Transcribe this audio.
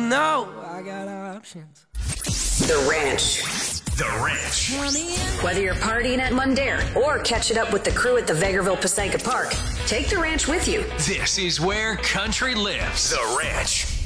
know I got options. The Ranch. The Ranch. Whether you're partying at Mundair or catching up with the crew at the Vegreville Passaica Park, take The Ranch with you. This is where country lives. The Ranch.